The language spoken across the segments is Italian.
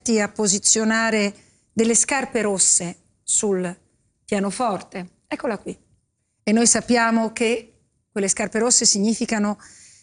a posizionare delle scarpe rosse sul pianoforte. Eccola qui. E noi sappiamo che quelle scarpe rosse significano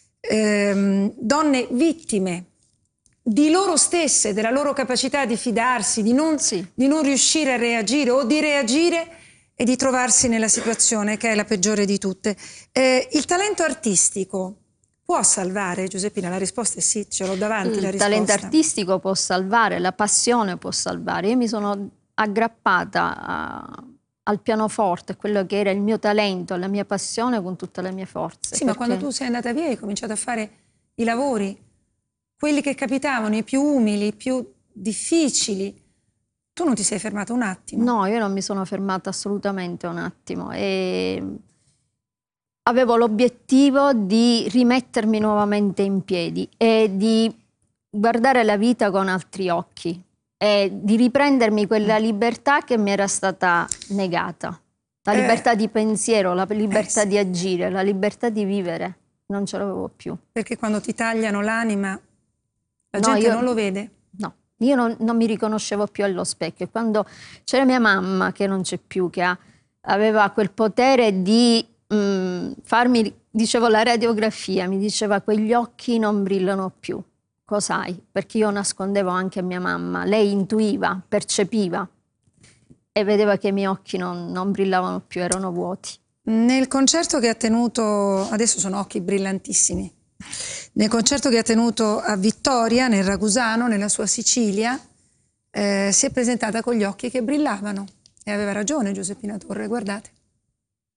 donne vittime di loro stesse, della loro capacità di fidarsi, di non riuscire a reagire o di reagire e di trovarsi nella situazione che è la peggiore di tutte. Il talento artistico può salvare, Giuseppina? La risposta è sì, ce l'ho davanti la risposta. Il talento artistico può salvare, la passione può salvare. Io mi sono aggrappata al pianoforte, quello che era il mio talento, la mia passione con tutte le mie forze. Sì, ma quando tu sei andata via hai cominciato a fare i lavori, quelli che capitavano, i più umili, i più difficili. Tu non ti sei fermata un attimo? No, io non mi sono fermata assolutamente un attimo. E avevo l'obiettivo di rimettermi nuovamente in piedi e di guardare la vita con altri occhi e di riprendermi quella libertà che mi era stata negata. La libertà di pensiero, la libertà di agire, la libertà di vivere. Non ce l'avevo più. Perché quando ti tagliano l'anima, la gente non lo vede? No, io non mi riconoscevo più allo specchio. E quando c'era mia mamma, che non c'è più, che aveva quel potere di farmi, dicevo, la radiografia, mi diceva quegli occhi non brillano più. Cos'hai? Perché io nascondevo anche a mia mamma. Lei intuiva, percepiva e vedeva che i miei occhi non brillavano più, erano vuoti. Nel concerto che ha tenuto, adesso sono occhi brillantissimi, nel concerto che ha tenuto a Vittoria, nel Ragusano, nella sua Sicilia, si è presentata con gli occhi che brillavano. E aveva ragione Giuseppina Torre, guardate.